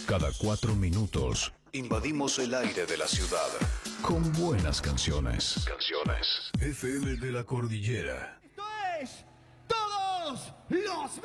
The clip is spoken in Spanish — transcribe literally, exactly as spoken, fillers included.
Cada cuatro minutos invadimos el aire de la ciudad con buenas canciones. Canciones. F M de la Cordillera. Esto es Todos los